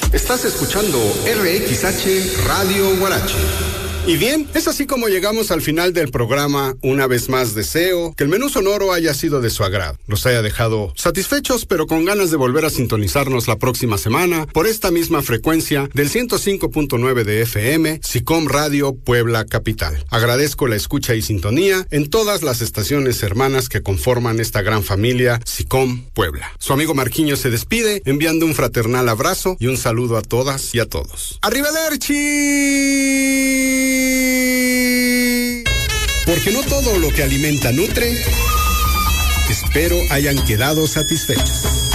Estás escuchando RXH Radio Huarache. Y bien, es así como llegamos al final del programa. Una vez más deseo que el menú sonoro haya sido de su agrado, los haya dejado satisfechos, pero con ganas de volver a sintonizarnos la próxima semana por esta misma frecuencia del 105.9 de FM, SICOM Radio Puebla Capital. Agradezco la escucha y sintonía en todas las estaciones hermanas que conforman esta gran familia SICOM Puebla. Su amigo Marquiño se despide enviando un fraternal abrazo y un saludo a todas y a todos. ¡Arrivederci! Porque no todo lo que alimenta nutre. Espero hayan quedado satisfechos.